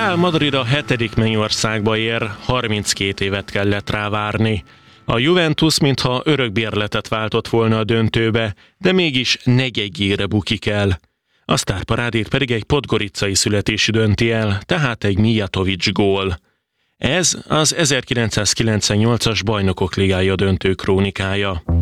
Real Madrid a 7. mennyországba ér, 32 évet kellett rá várni. A Juventus mintha örökbérletet váltott volna a döntőbe, de mégis negyedjére bukik el. A sztárparádét pedig egy podgoricai születésű dönti el, tehát egy Mijatović gól. Ez az 1998-as Bajnokok Ligája döntő krónikája.